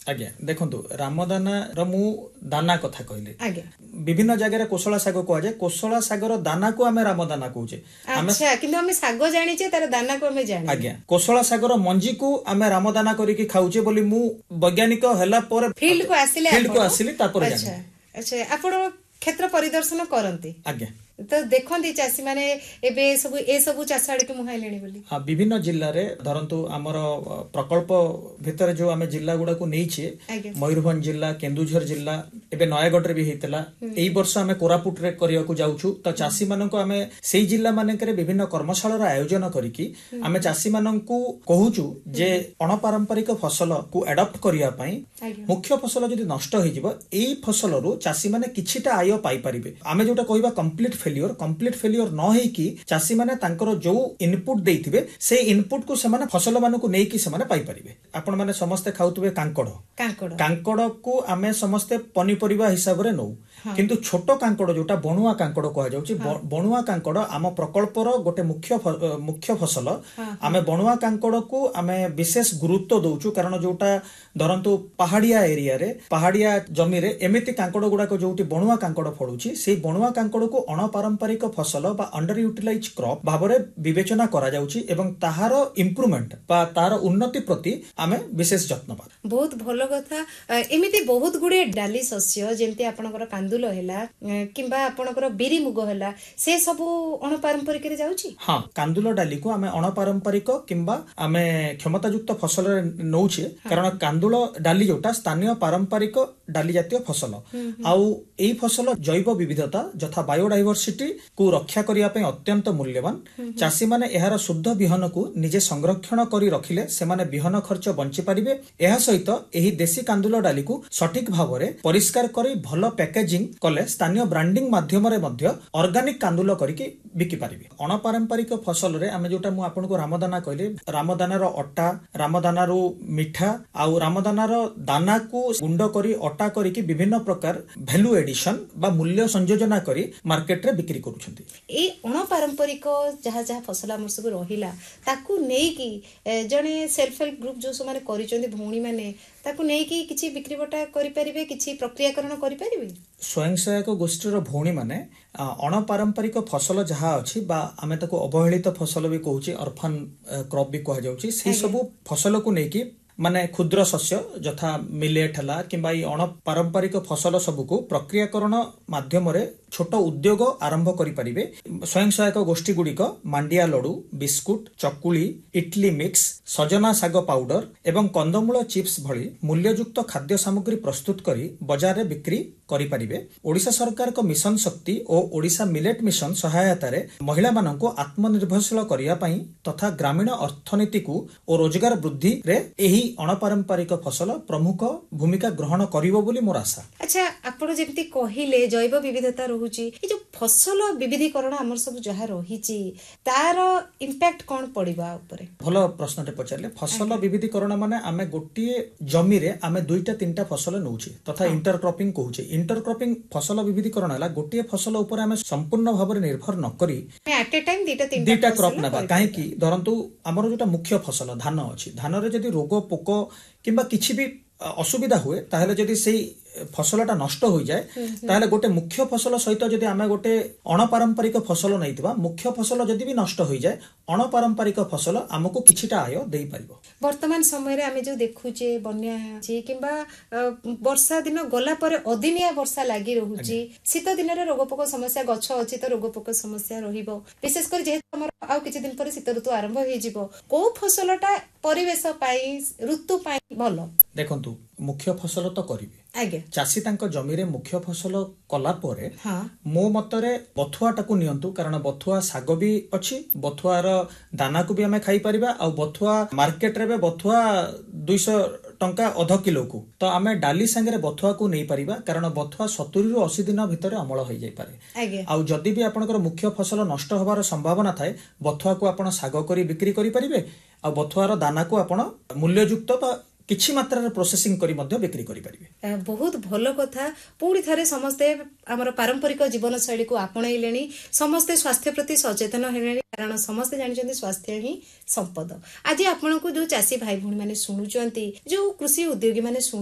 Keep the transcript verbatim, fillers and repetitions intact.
आज्ञा देखंतु रामदाना र मु दाना कथा कहले आज्ञा विभिन्न जगह कोसला साग को जाए कोसला सागर दाना को आमे रामदाना कहूचे अच्छा किंतु हमें साग जानिचे तार दाना को हमें जानि आज्ञा कोसला सागर मंजी को आमे रामदाना करी की खाउचे बोली मु वैज्ञानिक हला पर फील्ड को आसिले फील्ड को आसिले तापर जानि अच्छा अच्छा आपण क्षेत्र परिदर्शन करंती आज्ञा तो देखंती चासी माने एबे सब ए सब चाष आड़ के मुहाइलेनी बोली हां विभिन्न जिल्ला रे धरंतु हमर प्रकल्प भितर जो आमे जिल्ला गुडा को नेइछे मयूरभंज जिल्ला केन्दुझर जिल्ला एबे नयागढ़ रे भी हेतला एई वर्ष आमे कोरापुट रे करिया को जाउछु त चासी मानन को आमे सेई जिल्ला माने करे विभिन्न कर्मशाला रा आयोजन करिकि आमे चासी मानन को कहूछु जे अणपारंपरिक फसल को एडॉप्ट करिया पई मुख्य फसल जदि नष्ट होई जिवो एई फसल रो चासी माने किछिटा आय पाई परिबे आमे जोटा कहबा कंप्लीट फेलियर कंप्लीट फेलियर न होई कि चासी माने तांकर जो इनपुट देइथिबे से इनपुट को समान फसल मान को नेकी समान पाई परिबे आपण माने समस्त खाउतबे कांकड़ कांकड़ कांकड़ को आमे समस्त पनीपरिबा हिसाब रे नौ किंतु छोटो कांकड़ जोटा बणुआ कांकड़ कहा जाउची बणुआ कांकड़ आम प्रकल्पर गोटे मुख्य मुख्य फसल आमे बणुआ कांकड़ को आमे विशेष गुरुत्व दउचु कारण जोटा धरंतु पहाड़िया एरिया रे पहाड़िया जमी रे एमिति कांकड़ गुडा को जोटी बणुआ कांकड़ फडुची सेही बणुआ कांकड़ को अणपारंपरिक फसल बा अंडर यूटिलाइज क्रॉप भाबरे विवेचना करा जाउची एवं ताहार इंप्रूवमेंट बा तार उन्नति प्रति आमे विशेष यत्नवान बहुत भलो कथा एमिति बहुत गुडे डाली शस्य जेंति आपनकर कांदुलो हैला किंबा आपनकर बिरी मुग हैला से सब अणपारंपरिक रे जाउची हां कांदुलो डाली को आमे अणपारंपरिक किंबा आमे क्षमता युक्त फसल रे नउछे कारण कांदुलो डाली जोटा स्थानीय पारंपरिक डाली जातीय फसल आउ एई फसल जैव विविधता जथा बायोडाइवर्सिटी को रक्षा करिया पे अत्यंत मूल्यवान चासी माने एहार शुद्ध बिहन को निजे संरक्षण करी रखिले से माने बिहन खर्च बंची परिबे एहा सहित एही देसी कांदुलो डाली को सठिक भावरे परिष्कार करी भलो पैकेजिंग कले स्थानीय ब्रांडिंग माध्यम रे मध्य ऑर्गेनिक कांदुलो करिके बिकी परिबे अणपारंपरिक फसल रे आमे जोटा मु आपन को रामदाना कहले रामदाना रो अट्टा रामदाना रो मिठा आउ रामदाना रो दाना को गुंड करी अट्टा करी कि विभिन्न प्रकार वैल्यू एडिशन बा मूल्य संयोजन करी मार्केट रे बिक्री करूछंती ए अणपारंपरिक जहा जहा फसल हमर सब रहिला ताकू नेई की जने सेल्फ हेल्प ग्रुप जो सब माने करिचंदी भौणी माने ताकू नेई की किछि बिक्री बटा करि परिबे किछि प्रक्रियाकरण करि परिबे स्वयं सहायक गोष्ठीर भौणी माने अणपारंपरिक फसल जहा अछि बा आमे ताको अवहेलित फसल भी कहूची ऑर्फन क्रॉप भी कहा जाउची से सब फसल को नेई की माने क्षुद्र शस्य जथा मिलेट हला किंबा ई अणपारंपरिक फसल सब को प्रक्रियाकरण माध्यम रे छोट उद्योग आरंभ करि परिबे स्वयं सहायक गोष्ठी गुडी को मांडिया लडू बिस्कुट चकुली इडली मिक्स सजना साग पाउडर एवं कंदमूल चिप्स भली मूल्ययुक्त खाद्य सामग्री प्रस्तुत करी बाजार रे बिक्री करि परिबे ओडिशा सरकार को मिशन शक्ति और ओडिशा मिलेट मिशन सहायता रे महिला मानन को आत्मनिर्भरशील करिया पई तथा ग्रामीण अर्थनीति को और रोजगार वृद्धि रे एही अणपारंपरिक फसल प्रमुख भूमिका ग्रहण करिवो बोली मोर आशा अच्छा आपण जेमति कहिले जैव विविधता रहुची ए जो फसल विविधीकरण हमर सब जहा रहिची तार इंपैक्ट कोन पड़िबा ऊपर भलो प्रश्नटे पचारले फसल विविधीकरण माने आमे गोटिए जमी रे आमे दुईटा तीनटा फसल नउची तथा इंटर क्रॉपिंग कहूचे इंटर क्रॉपिंग फसल विविधीकरण हला गोटिए फसल ऊपर आमे संपूर्ण भाबरे निर्भर न करी एट ए टाइम दीटा तीनटा दीटा क्रॉप नबा काहे कि धरंतु हमर जोटा मुख्य फसल धान अछि धान रे जदी रोग पोक किंबा किछि भी असुविधा हुए ताहले जदी सेही फसलटा नष्ट हो जाए ताहले गोटे मुख्य फसल सहित जदी आमे गोटे अणपारंपरिक फसल नैतिबा मुख्य फसल जदी भी नष्ट हो जाए अणपारंपरिक फसल हमको किछिटा आय देई परिबो वर्तमान समय रे आमे जो देखुचे बन्या छी किंबा वर्षा दिन गला परे अदिनिया वर्षा लागि रहूची शीत दिन रे रोगपोक समस्या गछ अछि त रोगपोक समस्या रहिबो विशेष कर जे हमर आउ किछि दिन परे शीत ऋतु आरंभ होई जिवो को फसलटा परिवेश पाई ऋतु पाई भलो देखंतु मुख्य फसल तो करिवे आगे चासी तांको जमी रे मुख्य फसल कला परे मो मतरे बथुआ टाकू नियंतु कारण बथुआ साग भी अछि बथुआर दाना को भी हमें खाई परिबा आ बथुआ मार्केट रे बथुआ दो सौ टंका आधा किलो को तो आमे डाली संगे बथुआ को नहीं परिबा कारण बथुआ सत्तर रु अस्सी दिन भितर अमल हो जाई पारे आ जदी भी आपनकर मुख्य फसल नष्ट होबार संभावना थाए बथुआ को आपण साग करी बिक्री करि परिबे आ बथुआर दाना को आपण मूल्ययुक्त बा किछि मात्रा रे प्रोसेसिंग करी मध्ये बिक्री करि परिबे बहुत भलो कथा पूरी थारे समस्ते हमर पारंपरिक जीवन शैली को आपणैलेनी समस्ते स्वास्थ्य प्रति सचेतन हेलेनी कारण समस्ते जानिचंती स्वास्थ्य ही संपद आज आपन को जो चासी भाई भूणी माने सुनुचंती जो कृषि उद्योगी माने